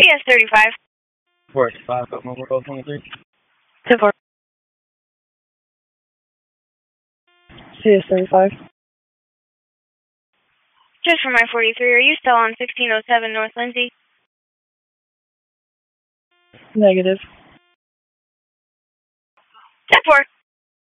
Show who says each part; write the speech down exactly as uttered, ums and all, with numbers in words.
Speaker 1: C S thirty-five.
Speaker 2: four five, but mobile twelve twenty-three.
Speaker 1: ten four.
Speaker 3: C S thirty-five.
Speaker 1: Just for my forty-three, are you still on sixteen oh seven North Lindsay?
Speaker 3: Negative.
Speaker 1: ten four.